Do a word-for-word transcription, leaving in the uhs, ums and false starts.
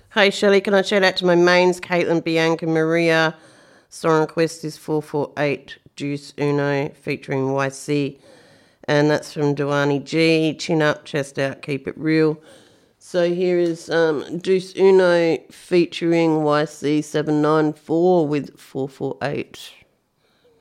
Hey Shelley, can I shout out to my mains, Caitlin, Bianca, Maria. Song request is four four eight Deuce Uno featuring Y C. And that's from Duani G. Chin up, chest out, keep it real. So here is um, Deuce Uno featuring Y C seven nine four with four four eight.